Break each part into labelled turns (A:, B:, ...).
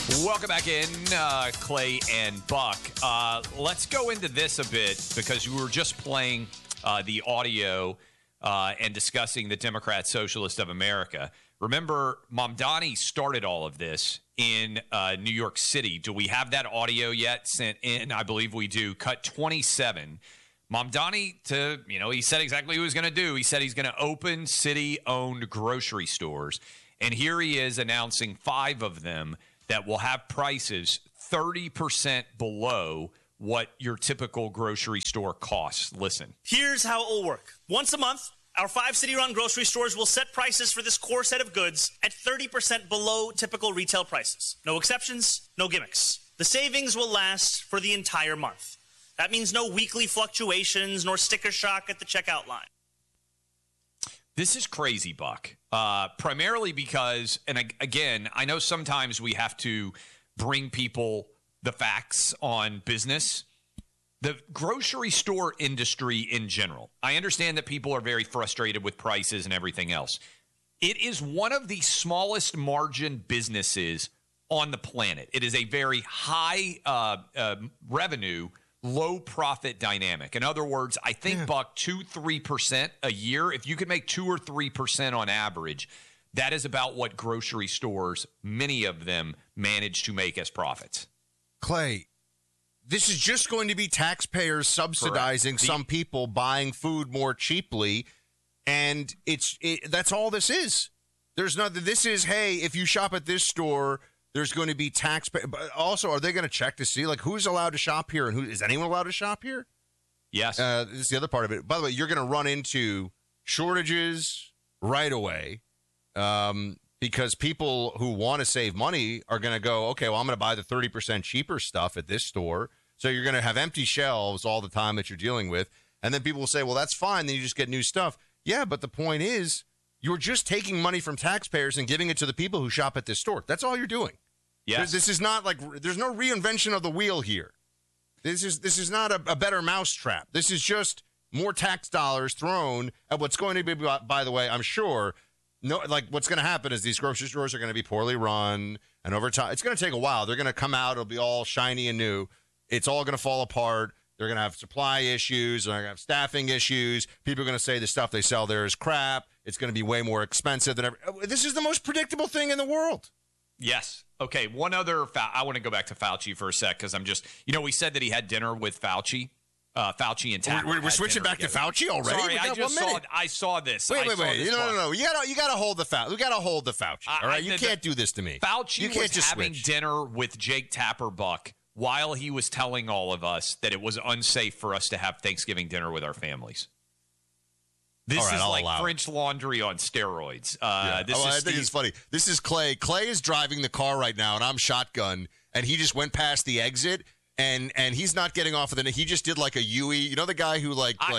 A: Welcome back in, Clay and Buck. Let's go into this a bit because we were just playing the audio and discussing the Democrat Socialist of America. Remember, Mamdani started all of this in New York City. Do we have that audio yet sent in? I believe we do. Cut 27. Mamdani, he said exactly what he was going to do. He said he's going to open city-owned grocery stores. And here he is announcing 5 of them that will have prices 30% below what your typical grocery store costs. Listen.
B: Here's how it will work. Once a month, our 5 city-run grocery stores will set prices for this core set of goods at 30% below typical retail prices. No exceptions, no gimmicks. The savings will last for the entire month. That means no weekly fluctuations nor sticker shock at the checkout line.
A: This is crazy, Buck. Primarily because, and again, I know sometimes we have to bring people the facts on business. The grocery store industry in general, I understand that people are very frustrated with prices and everything else. It is one of the smallest margin businesses on the planet. It is a very high revenue, low profit dynamic. In other words, I think, Buck, 2-3% a year. If you could make 2 or 3% on average, that is about what grocery stores, many of them, manage to make as profits.
C: Clay, this is just going to be taxpayers subsidizing some people buying food more cheaply, and that's all this is. There's nothing. This is, hey, if you shop at this store, there's going to be taxpayer. But also, are they going to check to see who's allowed to shop here and who is anyone allowed to shop here?
A: Yes.
C: This is the other part of it. By the way, you're going to run into shortages right away because people who want to save money are going to go, okay, well, I'm going to buy the 30% cheaper stuff at this store. So you're going to have empty shelves all the time that you're dealing with. And then people will say, well, that's fine. Then you just get new stuff. Yeah, but the point is, you're just taking money from taxpayers and giving it to the people who shop at this store. That's all you're doing.
A: Yes.
C: This is not there's no reinvention of the wheel here. This is not a better mousetrap. This is just more tax dollars thrown at what's going to be, by the way, I'm sure, what's going to happen is these grocery stores are going to be poorly run, and over time, it's going to take a while. They're going to come out. It'll be all shiny and new. It's all going to fall apart. They're going to have supply issues. They're going to have staffing issues. People are going to say the stuff they sell there is crap. It's going to be way more expensive than ever. This is the most predictable thing in the world.
A: Yes. Okay, one other I want to go back to Fauci for a sec because I'm just, we said that he had dinner with Fauci. Fauci and Tapper.
C: We're switching back
A: together.
C: to Fauci already?
A: Sorry, I saw this.
C: Wait. No. You got to hold the Fauci. We got to hold the Fauci. All right, you can't do this to me.
A: Fauci was having dinner with Jake Tapper, Buck, while he was telling all of us that it was unsafe for us to have Thanksgiving dinner with our families. This is like French laundry on steroids.
C: I think it's funny. This is Clay. Clay is driving the car right now, and I'm shotgun, and he just went past the exit, and he's not getting off of he just did like a Yui. You know the guy who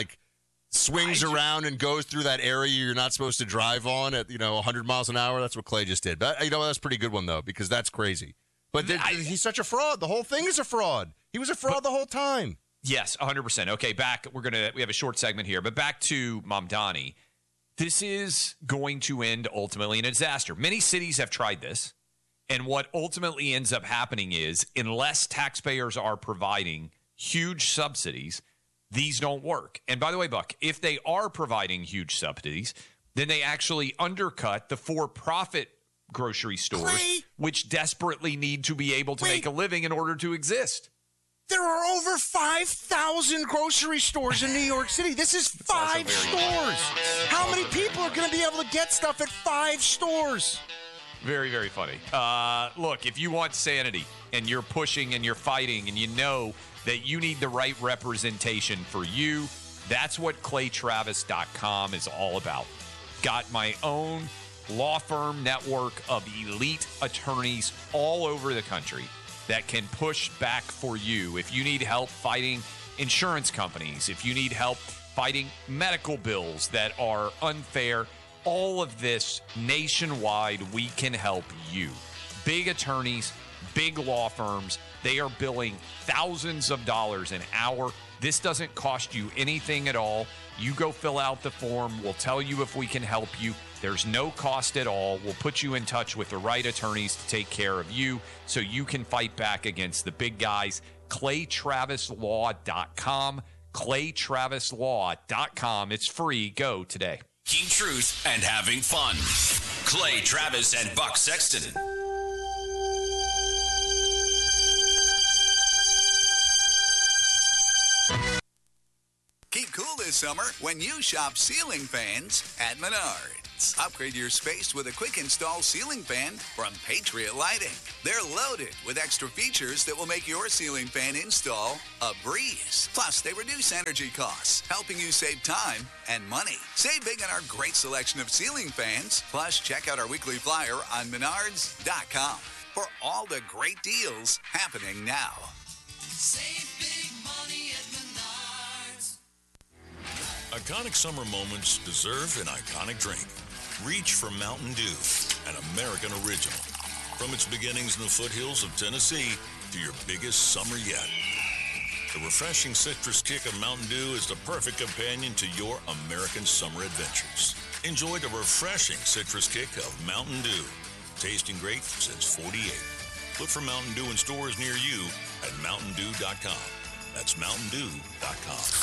C: swings around and goes through that area you're not supposed to drive on at 100 miles an hour? That's what Clay just did. But that's a pretty good one, though, because that's crazy. But he's such a fraud. The whole thing is a fraud. He was a fraud the whole time.
A: Yes, 100%. Okay, back. We have a short segment here, but back to Mamdani. This is going to end ultimately in a disaster. Many cities have tried this, and what ultimately ends up happening is, unless taxpayers are providing huge subsidies, these don't work. And by the way, Buck, if they are providing huge subsidies, then they actually undercut the for-profit grocery stores, which desperately need to be able to make a living in order to exist.
C: There are over 5,000 grocery stores in New York City. This is 5 stores. How many people are going to be able to get stuff at 5 stores?
A: Very, very funny. Look, if you want sanity and you're pushing and you're fighting and you know that you need the right representation for you, that's what ClayTravis.com is all about. Got my own law firm network of elite attorneys all over the country that can push back for you. If you need help fighting insurance companies, if you need help fighting medical bills that are unfair, all of this nationwide, we can help you. Big attorneys, big law firms, they are billing thousands of dollars an hour. This doesn't cost you anything at all. You go fill out the form. We'll tell you if we can help you. There's no cost at all. We'll put you in touch with the right attorneys to take care of you so you can fight back against the big guys. ClayTravisLaw.com. ClayTravisLaw.com. It's free. Go today.
D: Key truth and having fun. Clay Travis and Buck Sexton.
E: Keep cool this summer when you shop ceiling fans at Menards. Upgrade your space with a quick install ceiling fan from Patriot Lighting. They're loaded with extra features that will make your ceiling fan install a breeze. Plus, they reduce energy costs, helping you save time and money. Save big on our great selection of ceiling fans. Plus, check out our weekly flyer on Menards.com for all the great deals happening now.
F: Save big money at Menards.
G: Iconic summer moments deserve an iconic drink. Reach for Mountain Dew, an American original. From its beginnings in the foothills of Tennessee to your biggest summer yet. The refreshing citrus kick of Mountain Dew is the perfect companion to your American summer adventures. Enjoy the refreshing citrus kick of Mountain Dew. Tasting great since 48. Look for Mountain Dew in stores near you at MountainDew.com. That's MountainDew.com.